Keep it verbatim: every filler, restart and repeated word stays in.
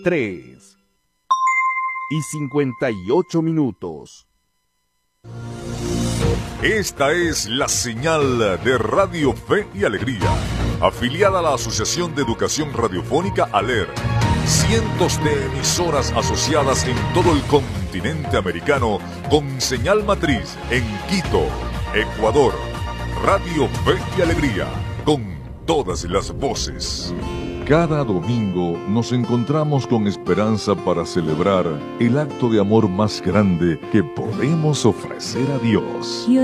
tres y cincuenta y ocho minutos. Esta es la señal de Radio Fe y Alegría, afiliada a la Asociación de Educación Radiofónica ALER. Cientos de emisoras asociadas en todo el continente americano con señal matriz en Quito, Ecuador. Radio Fe y Alegría, con todas las voces. Cada domingo nos encontramos con esperanza para celebrar el acto de amor más grande que podemos ofrecer a Dios.